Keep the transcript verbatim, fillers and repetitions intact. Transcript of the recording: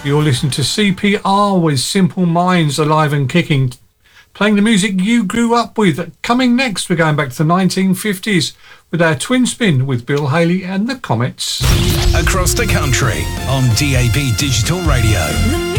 You're listening to C P R with Simple Minds, alive and kicking, playing the music you grew up with. Coming next, we're going back to the nineteen fifties with our twin spin with Bill Haley and the Comets. Across the country on D A B Digital Radio.